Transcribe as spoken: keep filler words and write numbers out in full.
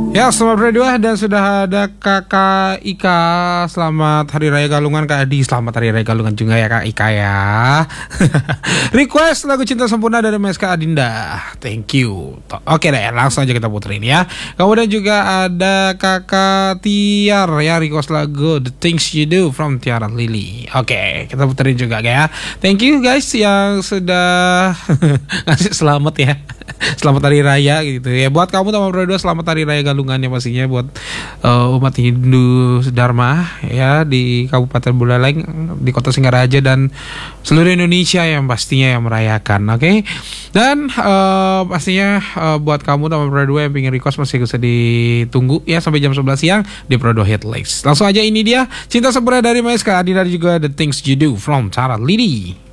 Ya, selamat hari dua dan sudah ada Kakak Ika. Selamat Hari Raya Galungan Kak Adi. Selamat Hari Raya Galungan juga ya Kak Ika ya. Request lagu Cinta Sempurna dari M S K Adinda. Thank you. Oke deh, langsung aja kita puterin ya. Kemudian juga ada Kakak Tiar ya, request lagu The Things You Do from Tiara Lily. Oke, kita puterin juga ya. Thank you guys yang sudah ngasih selamat ya. Selamat Hari Raya gitu ya. Buat kamu teman berdua, selamat Hari Raya Galungannya pastinya buat uh, umat Hindu Dharma ya di Kabupaten Buleleng, di Kota Singaraja dan seluruh Indonesia yang pastinya yang merayakan. Oke. Okay? Dan uh, pastinya uh, buat kamu teman berdua yang pengen request masih bisa ditunggu ya sampai jam sebelas siang di Prodo Hitlist. Langsung aja, ini dia Cinta Sempurna dari M S K Adinda juga The Things You Do from Tiara Lily.